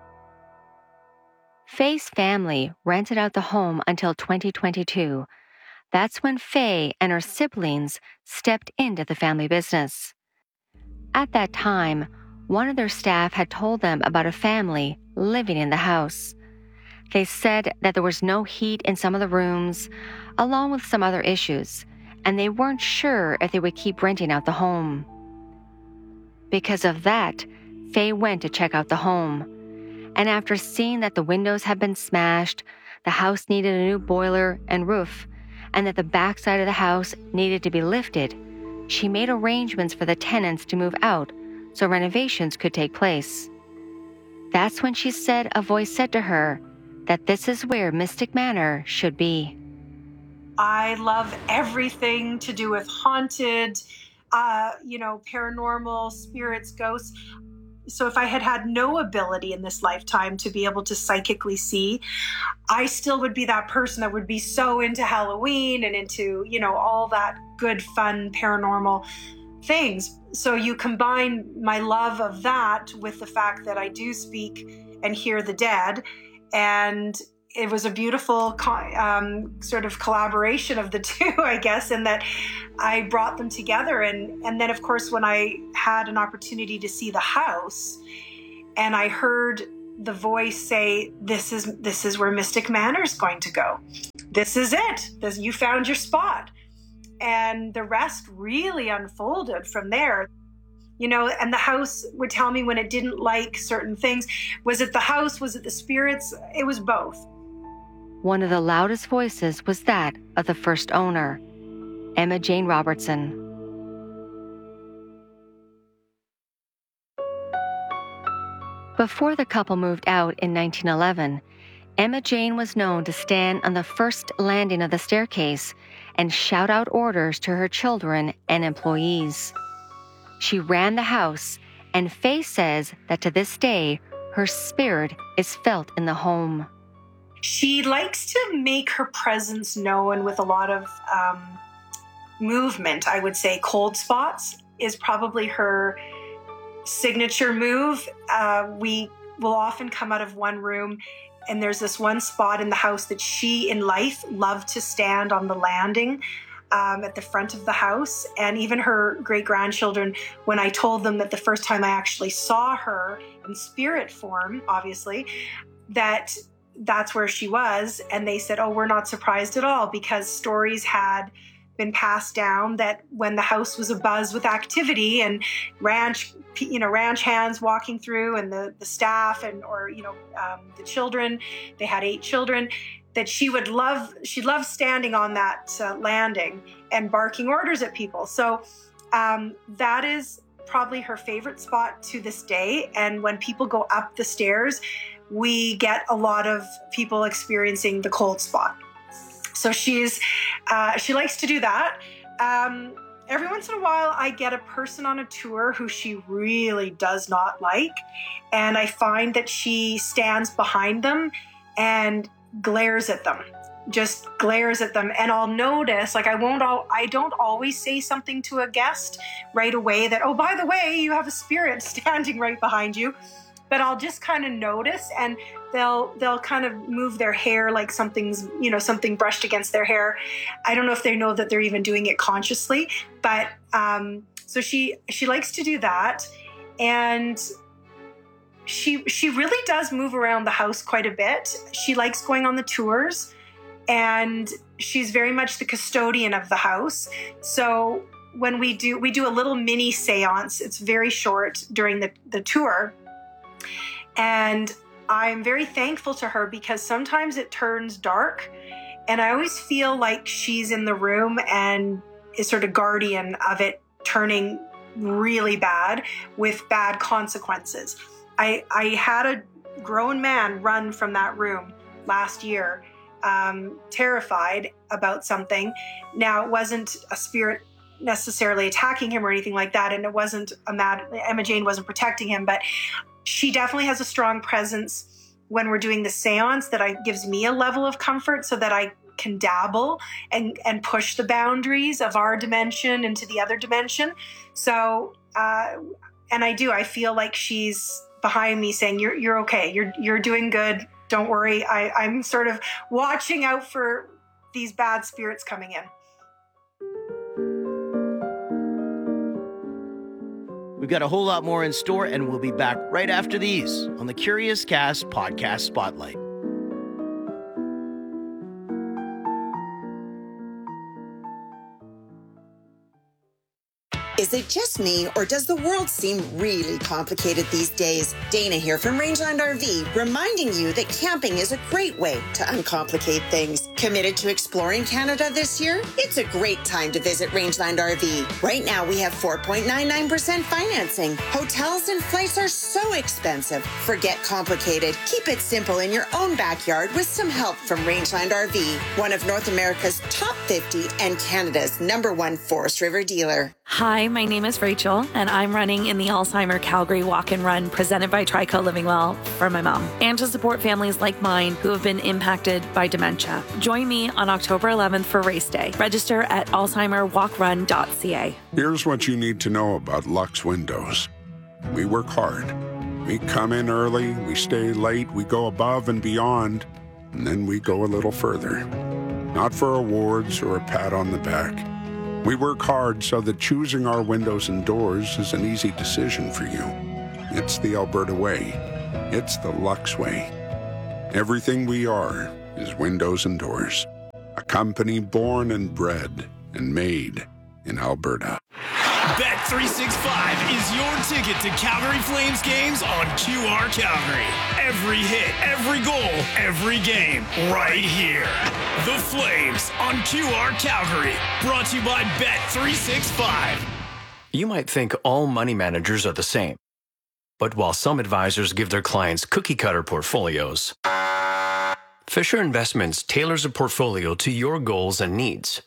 Faye's family rented out the home until twenty twenty-two. That's when Faye and her siblings stepped into the family business. At that time, one of their staff had told them about a family living in the house. They said that there was no heat in some of the rooms, along with some other issues, and they weren't sure if they would keep renting out the home. Because of that, Faye went to check out the home. And after seeing that the windows had been smashed, the house needed a new boiler and roof, and that the backside of the house needed to be lifted, she made arrangements for the tenants to move out so renovations could take place. That's when she said a voice said to her that this is where Mystic Manor should be. I love everything to do with haunted, uh, you know, paranormal, spirits, ghosts. So if I had had no ability in this lifetime to be able to psychically see, I still would be that person that would be so into Halloween and into, you know, all that good, fun, paranormal things. So you combine my love of that with the fact that I do speak and hear the dead, and it was a beautiful um, sort of collaboration of the two, I guess, in that I brought them together. And, and then, of course, when I had an opportunity to see the house and I heard the voice say, this is this is where Mystic Manor is going to go. This is it. This, you found your spot. And the rest really unfolded from there. You know, and the house would tell me when it didn't like certain things. Was it the house? Was it the spirits? It was both. One of the loudest voices was that of the first owner, Emma Jane Robertson. Before the couple moved out in nineteen eleven, Emma Jane was known to stand on the first landing of the staircase and shout out orders to her children and employees. She ran the house, and Faye says that to this day, her spirit is felt in the home. She likes to make her presence known with a lot of um, movement. I would say cold spots is probably her signature move. Uh, we will often come out of one room, and there's this one spot in the house that she, in life, loved to stand on the landing um, at the front of the house. And even her great-grandchildren, when I told them that the first time I actually saw her in spirit form, obviously, that that's where she was. And they said, oh, we're not surprised at all, because stories had been passed down that when the house was abuzz with activity and ranch, you know, ranch hands walking through, and the, the staff and, or, you know, um, the children, they had eight children, that she would love, she loved standing on that uh, landing and barking orders at people. So um, that is probably her favorite spot to this day. And when people go up the stairs, we get a lot of people experiencing the cold spot. So she's, uh, she likes to do that. Um, every once in a while, I get a person on a tour who she really does not like. And I find that she stands behind them and glares at them, just glares at them. And I'll notice, like I won't, all, I don't always say something to a guest right away that, oh, by the way, you have a spirit standing right behind you. But I'll just kind of notice, and they'll they'll kind of move their hair like something's, you know, something brushed against their hair. I don't know if they know that they're even doing it consciously, but um, so she she likes to do that, and she she really does move around the house quite a bit. She likes going on the tours, and she's very much the custodian of the house. So when we do we do a little mini seance, it's very short during the, the tour. And I'm very thankful to her, because sometimes it turns dark, and I always feel like she's in the room and is sort of guardian of it turning really bad with bad consequences. I, I had a grown man run from that room last year, um, terrified about something. Now, it wasn't a spirit necessarily attacking him or anything like that, and it wasn't a mad, Emma Jane wasn't protecting him, but she definitely has a strong presence when we're doing the seance that I, gives me a level of comfort, so that I can dabble and, and push the boundaries of our dimension into the other dimension. So, uh, and I do, I feel like she's behind me saying, you're, you're okay. You're, you're doing good. Don't worry. I, I'm sort of watching out for these bad spirits coming in. We've got a whole lot more in store, and we'll be back right after these on the Curious Cast Podcast Spotlight. Is it just me, or does the world seem really complicated these days? Dana here from Rangeland R V, reminding you that camping is a great way to uncomplicate things. Committed to exploring Canada this year? It's a great time to visit Rangeland R V. Right now, we have four point nine nine percent financing. Hotels and flights are so expensive. Forget complicated. Keep it simple in your own backyard with some help from Rangeland R V, one of North America's top fifty and Canada's number one Forest River dealer. Hi, my name is Rachel, and I'm running in the Alzheimer Calgary Walk and Run presented by Trico Living Well for my mom, and to support families like mine who have been impacted by dementia. Join me on October eleventh for race day. Register at alzheimer walk run dot c a. Here's what you need to know about Lux Windows. We work hard. We come in early, we stay late, we go above and beyond, and then we go a little further. Not for awards or a pat on the back. We work hard so that choosing our windows and doors is an easy decision for you. It's the Alberta way. It's the Lux way. Everything we are is windows and doors. A company born and bred and made in Alberta. Bet three sixty-five is your ticket to Calgary Flames games on Q R Calgary. Every hit, every goal, every game, right here. The Flames on Q R Calgary. Brought to you by Bet three sixty-five. You might think all money managers are the same. But while some advisors give their clients cookie-cutter portfolios, Fisher Investments tailors a portfolio to your goals and needs.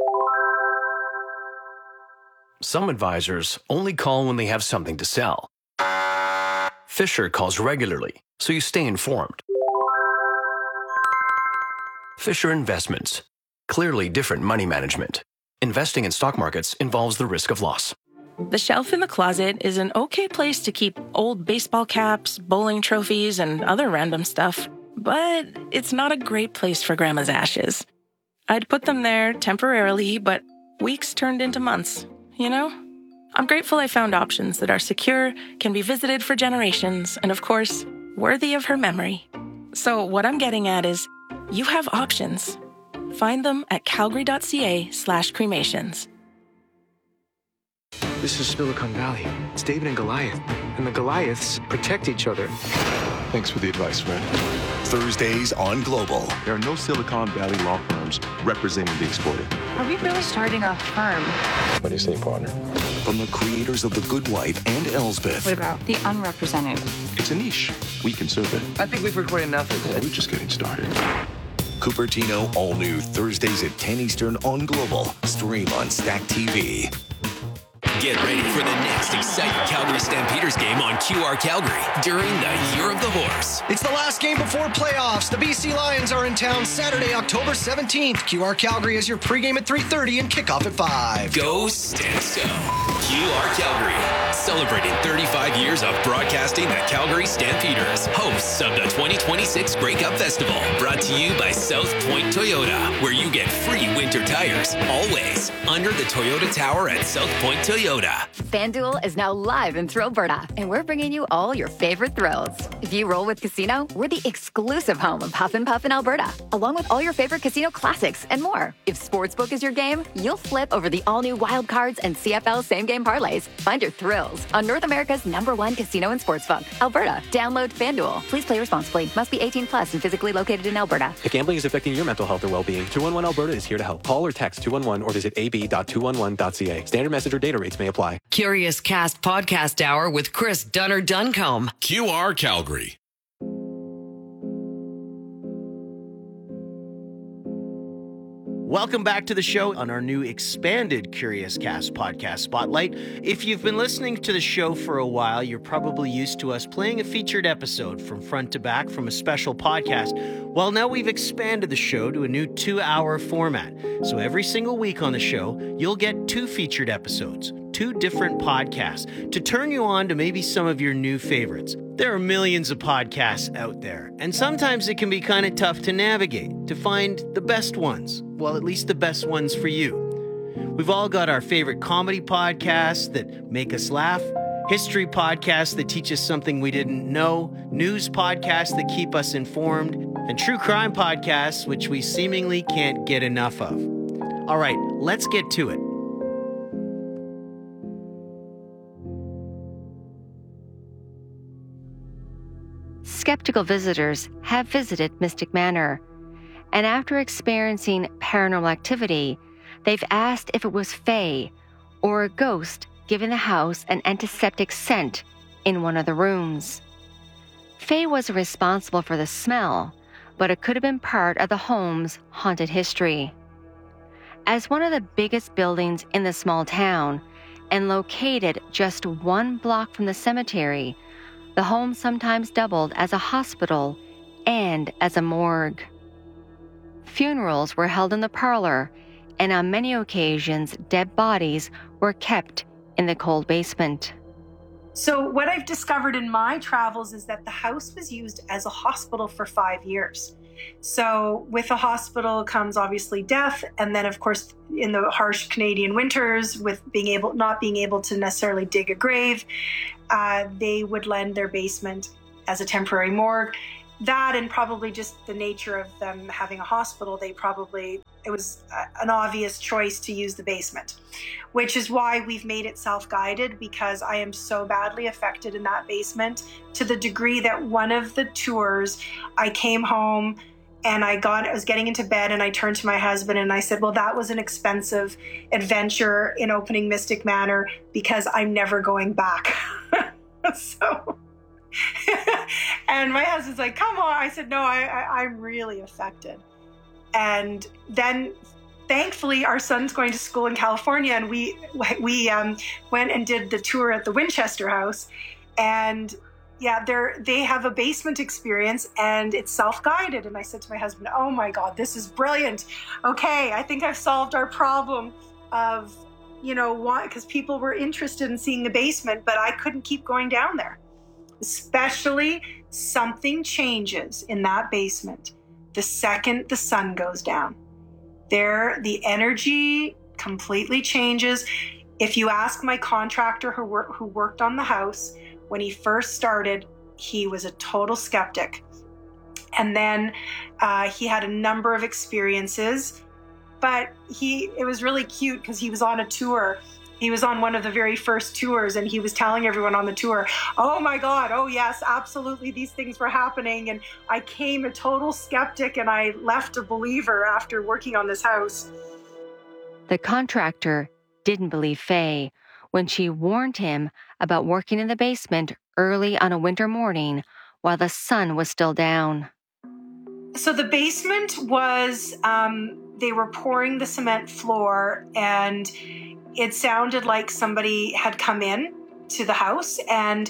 Some advisors only call when they have something to sell. Fisher calls regularly, so you stay informed. Fisher Investments. Clearly different money management. Investing in stock markets involves the risk of loss. The shelf in the closet is an okay place to keep old baseball caps, bowling trophies, and other random stuff. But it's not a great place for Grandma's ashes. I'd put them there temporarily, but weeks turned into months. You know? I'm grateful I found options that are secure, can be visited for generations, and of course, worthy of her memory. So what I'm getting at is, you have options. Find them at calgary.ca slash cremations. This is Silicon Valley. It's David and Goliath, and the Goliaths protect each other. Thanks for the advice, friend. Thursdays on Global. There are no Silicon Valley law firms representing the exploited. Are we really starting a firm? What do you say, partner? From the creators of The Good Wife and Elsbeth. What about the unrepresented? It's a niche. We can serve it. I think we've recorded enough of this. We're just getting started. Cupertino, all new Thursdays at ten Eastern on Global. Stream on Stack T V. Get ready for the next exciting Calgary Stampeders game on Q R Calgary during the Year of the Horse. It's the last game before playoffs. The B C Lions are in town Saturday, October seventeenth. Q R Calgary is your pregame at three thirty and kickoff at five. Go Stamps Go. Q R Calgary, celebrating thirty-five years of broadcasting the Calgary Stampeders, hosts of the twenty twenty-six Grey Cup Festival. Brought to you by South Point Toyota, where you get free winter tires, always, under the Toyota Tower at South Point Toyota. FanDuel is now live in Alberta, and we're bringing you all your favorite thrills. If you roll with Casino, we're the exclusive home of Huff and Puff in Alberta, along with all your favorite casino classics and more. If Sportsbook is your game, you'll flip over the all-new Wild Cards and C F L same-game parlays. Find your thrills on North America's number one casino and sportsbook, Alberta. Download FanDuel. Please play responsibly. Must be eighteen plus and physically located in Alberta. If gambling is affecting your mental health or well-being, two one one Alberta is here to help. Call or text two one one or visit a b dot two one one dot c a. Standard message or data rates may apply. Curious Cast Podcast Hour with Chris Dunner Duncombe. Q R Calgary. Welcome back to the show on our new expanded Curious Cast podcast spotlight. If you've been listening to the show for a while, you're probably used to us playing a featured episode from front to back from a special podcast. Well, now we've expanded the show to a new two-hour format. So every single week on the show, you'll get two featured episodes, two different podcasts, to turn you on to maybe some of your new favorites. There are millions of podcasts out there, and sometimes it can be kind of tough to navigate, to find the best ones. Well, at least the best ones for you. We've all got our favorite comedy podcasts that make us laugh, history podcasts that teach us something we didn't know, news podcasts that keep us informed, and true crime podcasts which we seemingly can't get enough of. All right, let's get to it. skeptical visitors have visited Mystic Manor, and after experiencing paranormal activity, they've asked if it was fae or a ghost giving the house an antiseptic scent in one of the rooms. Fae wasn't responsible for the smell, but it could have been part of the home's haunted history. As one of the biggest buildings in the small town and located just one block from the cemetery, the home sometimes doubled as a hospital and as a morgue. Funerals were held in the parlor, and on many occasions, dead bodies were kept in the cold basement. So what I've discovered in my travels is that the house was used as a hospital for five years. So with a hospital comes obviously death, and then of course in the harsh Canadian winters, with being able not being able to necessarily dig a grave, uh, they would lend their basement as a temporary morgue. That, and probably just the nature of them having a hospital, they probably, it was an obvious choice to use the basement, which is why we've made it self-guided, because I am so badly affected in that basement to the degree that one of the tours, I came home and I got, I was getting into bed and I turned to my husband and I said, well, that was an expensive adventure in opening Mystic Manor because I'm never going back. So... and my husband's like, come on. I said, no, I, I, I'm really affected. And then thankfully our son's going to school in California, and we we um, went and did the tour at the Winchester House. And yeah, they're, they have a basement experience and it's self-guided. And I said to my husband, oh my God, this is brilliant. Okay, I think I've solved our problem of, you know, why, because people were interested in seeing the basement, but I couldn't keep going down there. Especially something changes in that basement the second the sun goes down. There, the energy completely changes. If you ask my contractor who, wor- who worked on the house, when he first started, he was a total skeptic. And then uh, he had a number of experiences, but he it was really cute because he was on a tour. He was on one of the very first tours and he was telling everyone on the tour, oh my God, oh yes, absolutely, these things were happening. And I came a total skeptic and I left a believer after working on this house. The contractor didn't believe Faye when she warned him about working in the basement early on a winter morning while the sun was still down. So the basement was, um, they were pouring the cement floor, and it sounded like somebody had come in to the house, and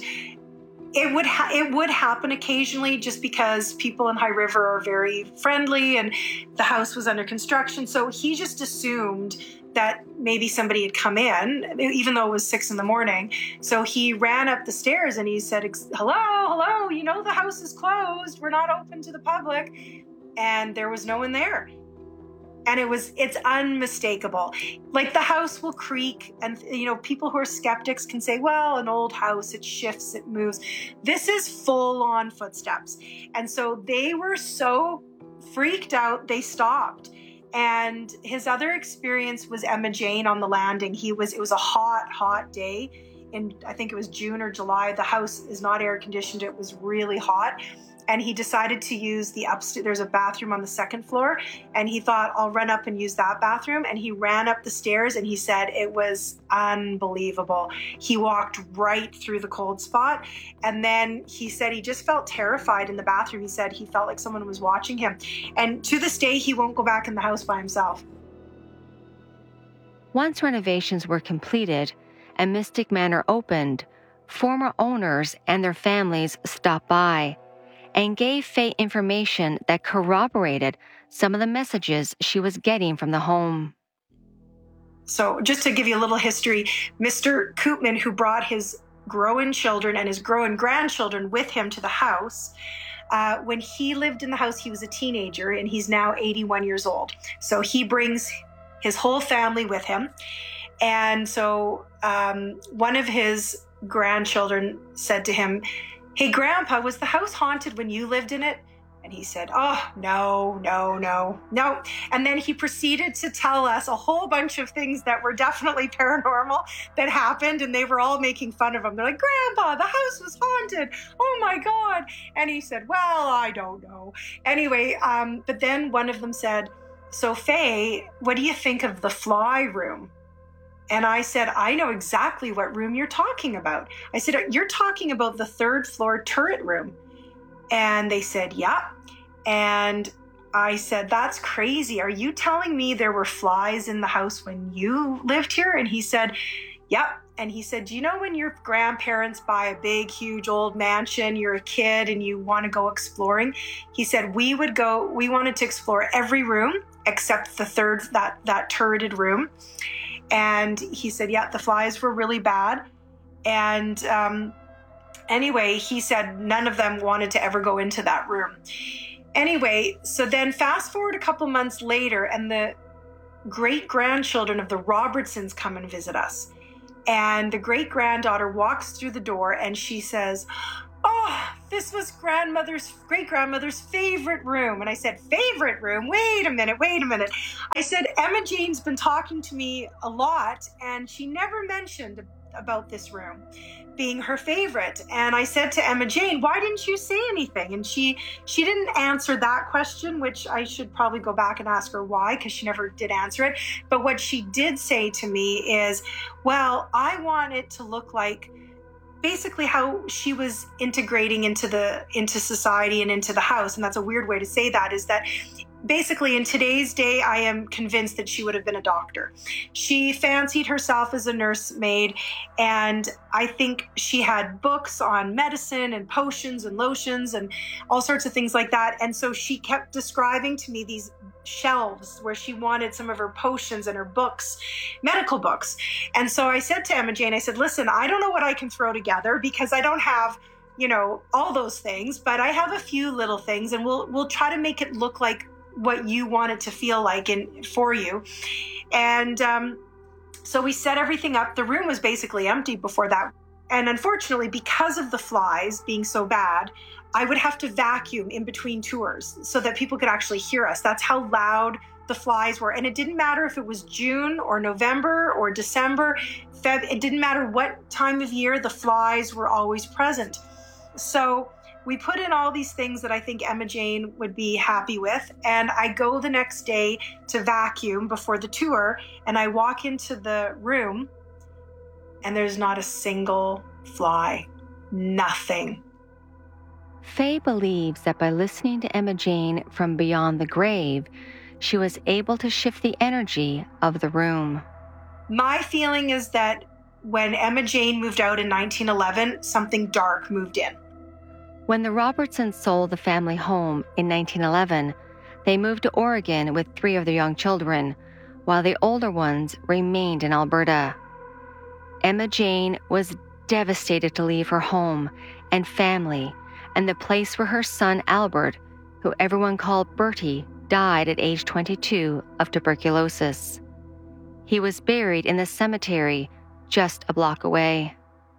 it would ha- it would happen occasionally just because people in High River are very friendly and the house was under construction. So he just assumed that maybe somebody had come in, even though it was six in the morning. So he ran up the stairs and he said, hello, hello, you know, the house is closed. We're not open to the public. And there was no one there. And it was, it's unmistakable. Like the house will creak, and, you know, people who are skeptics can say, well, an old house, it shifts, it moves. This is full on footsteps. And so they were so freaked out, they stopped. And his other experience was Emma Jane on the landing. He was, it was a hot, hot day in, I think it was June or July. The house is not air conditioned. It was really hot. And he decided to use the upstairs. There's a bathroom on the second floor. And he thought, I'll run up and use that bathroom. And he ran up the stairs and he said it was unbelievable. He walked right through the cold spot. And then he said he just felt terrified in the bathroom. He said he felt like someone was watching him. And to this day, he won't go back in the house by himself. Once renovations were completed and Mystic Manor opened, former owners and their families stopped by and gave Faye information that corroborated some of the messages she was getting from the home. So just to give you a little history, Mister Koopman, who brought his growing children and his growing grandchildren with him to the house, uh, when he lived in the house, he was a teenager, and he's now eighty-one years old. So he brings his whole family with him. And so um, one of his grandchildren said to him, hey, Grandpa, was the house haunted when you lived in it? And he said, oh, no, no, no, no. And then he proceeded to tell us a whole bunch of things that were definitely paranormal that happened. And they were all making fun of him. They're like, Grandpa, the house was haunted. Oh, my God. And he said, well, I don't know. Anyway, um, but then one of them said, so Faye, what do you think of the fly room? And I said, I know exactly what room you're talking about. I said, you're talking about the third floor turret room. And they said, yeah. And I said, that's crazy. Are you telling me there were flies in the house when you lived here? And he said, yep. And he said, do you know when your grandparents buy a big, huge old mansion, you're a kid and you want to go exploring? He said, we would go, we wanted to explore every room except the third, that, that turreted room. And he said, yeah, the flies were really bad. And, um, Anyway, he said none of them wanted to ever go into that room. Anyway, so then fast forward a couple months later, and the great-grandchildren of the Robertsons come and visit us. And the great-granddaughter walks through the door, and she says, oh, this was grandmother's, great-grandmother's favorite room. And I said, favorite room? Wait a minute, wait a minute. I said, Emma Jane's been talking to me a lot, and she never mentioned about this room being her favorite. And I said to Emma Jane, why didn't you say anything? And she she didn't answer that question, which I should probably go back and ask her why, because she never did answer it. But what she did say to me is, well, I want it to look like basically how she was integrating into the into society and into the house. And that's a weird way to say that, is that basically, in today's day, I am convinced that she would have been a doctor. She fancied herself as a nursemaid, and I think she had books on medicine and potions and lotions and all sorts of things like that. And so she kept describing to me these shelves where she wanted some of her potions and her books, medical books. And so I said to Emma Jane, I said, listen, I don't know what I can throw together because I don't have, you know, all those things, but I have a few little things, and we'll we'll try to make it look like what you want it to feel like in for you. And um, so we set everything up. The room was basically empty before that. And unfortunately, because of the flies being so bad, I would have to vacuum in between tours so that people could actually hear us. That's how loud the flies were. And it didn't matter if it was June or November or December, Feb, it didn't matter what time of year, the flies were always present. So we put in all these things that I think Emma Jane would be happy with. And I go the next day to vacuum before the tour, and I walk into the room and there's not a single fly, nothing. Faye believes that by listening to Emma Jane from beyond the grave, she was able to shift the energy of the room. My feeling is that when Emma Jane moved out in nineteen eleven, something dark moved in. When the Robertsons sold the family home in nineteen eleven, they moved to Oregon with three of their young children, while the older ones remained in Alberta. Emma Jane was devastated to leave her home and family and the place where her son Albert, who everyone called Bertie, died at age twenty-two of tuberculosis. He was buried in the cemetery just a block away.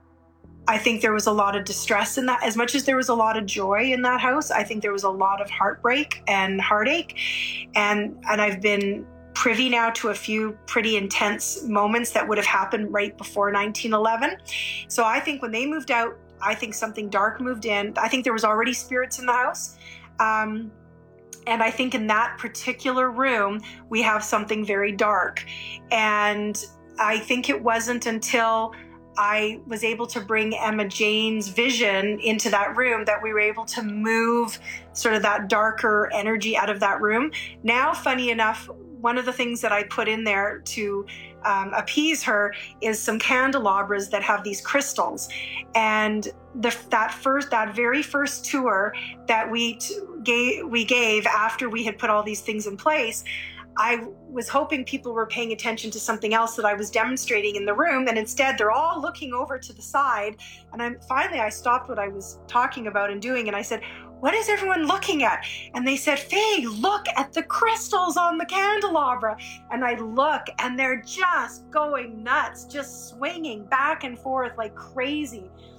I think there was a lot of distress in that. As much as there was a lot of joy in that house, I think there was a lot of heartbreak and heartache. And and I've been privy now to a few pretty intense moments that would have happened right before nineteen eleven. So I think when they moved out, I think something dark moved in. I think there was already spirits in the house. Um, and I think in that particular room, we have something very dark. And I think it wasn't until I was able to bring Emma Jane's vision into that room that we were able to move sort of that darker energy out of that room. Now, funny enough, one of the things that I put in there to um, appease her is some candelabras that have these crystals. And the, that first, that very first tour that we t- gave, we gave after we had put all these things in place, I was hoping people were paying attention to something else that I was demonstrating in the room, and instead they're all looking over to the side. And I'm finally I stopped what I was talking about and doing, and I said, "What is everyone looking at?" And they said, "Faye, look at the crystals on the candelabra." And I look, and they're just going nuts, just swinging back and forth like crazy.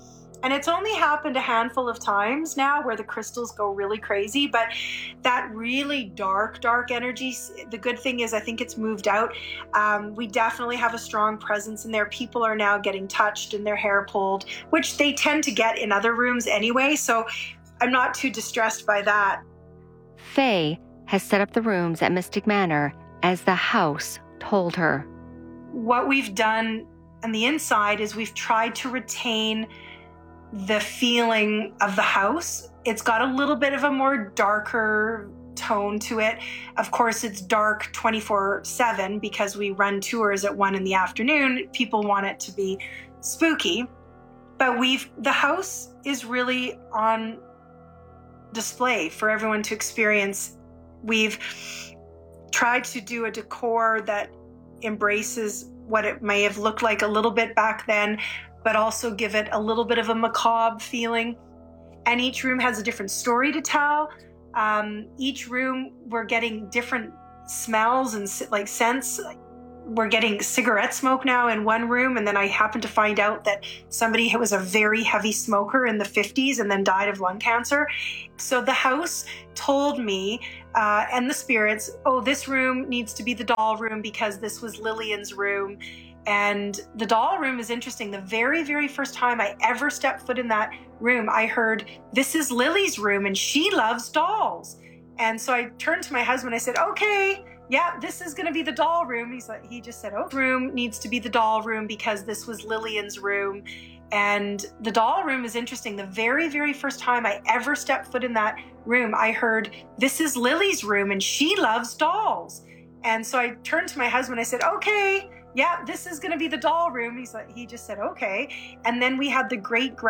And it's only happened a handful of times now where the crystals go really crazy, but that really dark, dark energy, the good thing is I think it's moved out. Um, we definitely have a strong presence in there. People are now getting touched and their hair pulled, which they tend to get in other rooms anyway, so I'm not too distressed by that. Faye has set up the rooms at Mystic Manor as the house told her. What we've done on the inside is we've tried to retain the feeling of the house. It's got a little bit of a more darker tone to it. Of course, it's dark twenty-four seven because we run tours at one in the afternoon. People want it to be spooky, but we've, the house is really on display for everyone to experience. We've tried to do a decor that embraces what it may have looked like a little bit back then, but also give it a little bit of a macabre feeling. And each room has a different story to tell. Um, each room, we're getting different smells and like scents. We're getting cigarette smoke now in one room, and then I happened to find out that somebody who was a very heavy smoker in the fifties and then died of lung cancer. So the house told me, uh, and the spirits, oh, this room needs to be the doll room because this was Lillian's room. And the doll room is interesting. The very, very first time I ever stepped foot in that room, I heard, this is Lily's room and she loves dolls. And so I turned to my husband, I said, okay, yeah, this is going to be the doll room. He's like, he just said, oh, room needs to be the doll room because this was Lillian's room. And the doll room is interesting. The very, very first time I ever stepped foot in that room, I heard, this is Lily's room and she loves dolls. And so I turned to my husband, I said, okay, yeah, this is going to be the doll room. He's like, he just said, okay. And then we had the great